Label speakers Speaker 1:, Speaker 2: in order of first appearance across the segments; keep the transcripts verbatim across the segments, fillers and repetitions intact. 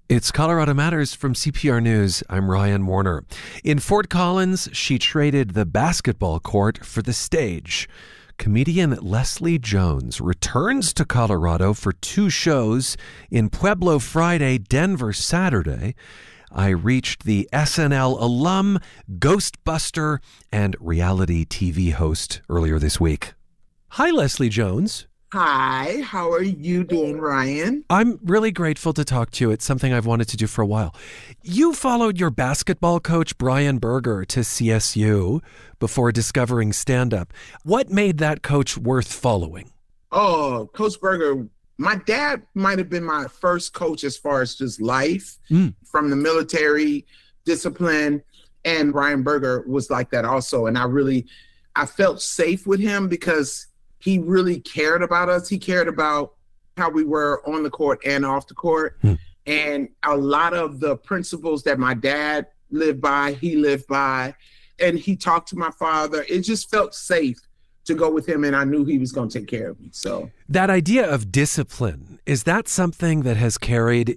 Speaker 1: It's Colorado Matters from C P R News. I'm Ryan Warner. In Fort Collins, she traded the basketball court for the stage. Comedian Leslie Jones returns to Colorado for two shows in Pueblo Friday, Denver Saturday. I reached the S N L alum, Ghostbuster, and reality T V host earlier this week. Hi, Leslie Jones.
Speaker 2: Hi, how are you doing, Ryan?
Speaker 1: I'm really grateful to talk to you. It's something I've wanted to do for a while. You followed your basketball coach, Brian Berger, to C S U before discovering stand-up. What made that coach worth following?
Speaker 2: Oh, Coach Berger, my dad might have been my first coach as far as just life, mm. from the military discipline, and Brian Berger was like that also. And I really, I felt safe with him because he really cared about us. He cared about how we were on the court and off the court. Hmm. And a lot of the principles that my dad lived by, he lived by. And he talked to my father. It just felt safe to go with him. And I knew he was going to take care of me. So
Speaker 1: that idea of discipline, is that something that has carried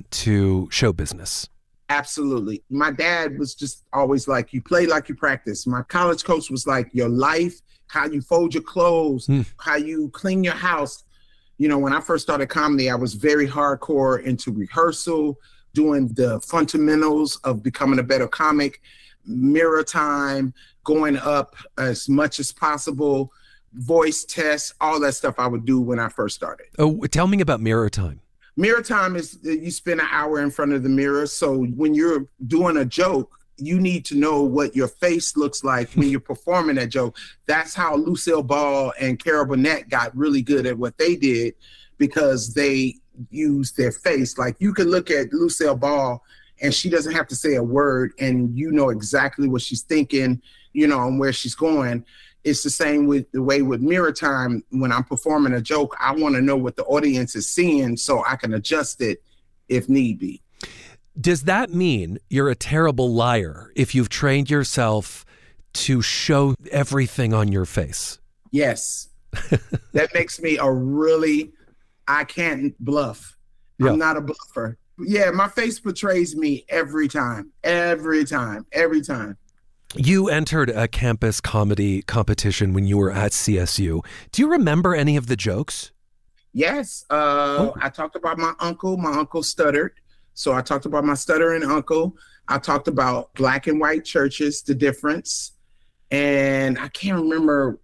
Speaker 1: into show business?
Speaker 2: Absolutely. My dad was just always like, you play like you practice. My college coach was like, your life, how you fold your clothes, mm. how you clean your house. You know, when I first started comedy, I was very hardcore into rehearsal, doing the fundamentals of becoming a better comic, mirror time, going up as much as possible, voice tests, all that stuff I would do when I first started.
Speaker 1: Oh, tell me about mirror time.
Speaker 2: Mirror time is you spend an hour in front of the mirror. So when you're doing a joke, you need to know what your face looks like when you're performing that joke. That's how Lucille Ball and Carol Burnett got really good at what they did, because they used their face. Like, you could look at Lucille Ball and she doesn't have to say a word and you know exactly what she's thinking, you know, and where she's going. It's the same with the way with mirror time. When I'm performing a joke, I want to know what the audience is seeing so I can adjust it if need be.
Speaker 1: Does that mean you're a terrible liar if you've trained yourself to show everything on your face?
Speaker 2: Yes. That makes me a really, I can't bluff. Yeah. I'm not a bluffer. Yeah, my face betrays me every time, every time, every time.
Speaker 1: You entered a campus comedy competition when you were at C S U. Do you remember any of the jokes?
Speaker 2: Yes. Uh, oh. I talked about my uncle. My uncle stuttered. So I talked about my stuttering uncle. I talked about black and white churches, the difference. And I can't remember